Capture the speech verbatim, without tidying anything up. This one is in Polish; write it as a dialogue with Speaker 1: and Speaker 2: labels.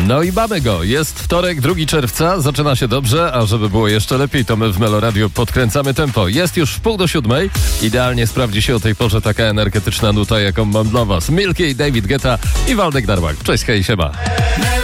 Speaker 1: No i mamy go. Jest wtorek, drugiego czerwca, zaczyna się dobrze, a żeby było jeszcze lepiej, to my w Meloradio podkręcamy tempo. Jest już w pół do siódmej. Idealnie sprawdzi się o tej porze taka energetyczna nuta, jaką mam dla was. Milky, David Guetta i Waldek Darłak. Cześć, hej, siema.